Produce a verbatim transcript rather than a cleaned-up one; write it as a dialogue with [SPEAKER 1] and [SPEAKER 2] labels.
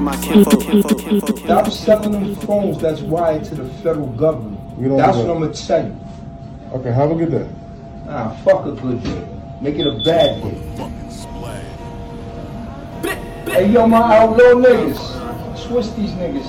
[SPEAKER 1] Stop selling them phones that's wired to the federal government. That's what I'm gonna tell you.
[SPEAKER 2] Okay, have a good day.
[SPEAKER 1] Ah, fuck a good day. Make it a bad day. Hey yo, my outlaw niggas. Twist these niggas.